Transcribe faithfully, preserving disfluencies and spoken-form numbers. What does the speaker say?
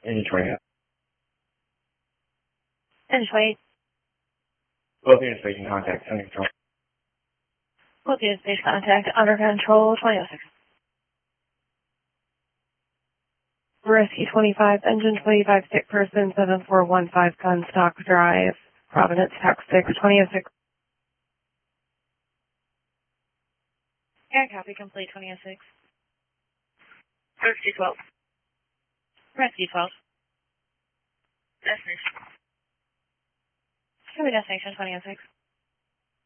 Engine twenty. Engine twenty. Both units making contact. Under control. Both units base contact. Under control. twenty oh six. Rescue twenty-five, engine twenty-five, sick person, seven four one five, gun stock drive, Providence, tax six, twenty oh six. Yeah, copy, complete, twenty oh six. Rescue twelve. Rescue twelve. Destination. Copy, destination, twenty oh six.